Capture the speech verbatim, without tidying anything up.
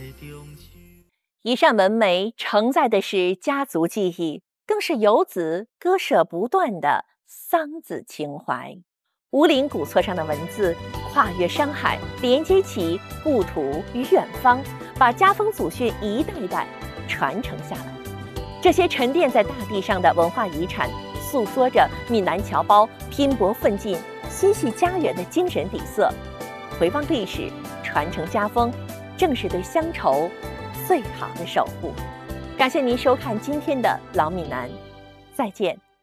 一扇门楣承载的是家族记忆，更是游子割舍不断的桑梓情怀。吴岭古册上的文字跨越山海，连接起故土与远方，把家风祖训一代代传承下来。这些沉淀在大地上的文化遗产，诉说着闽南侨胞拼搏奋进、心系家园的精神底色。回望历史，传承家风，正是对乡愁最好的守护。感谢您收看今天的老闽南，再见。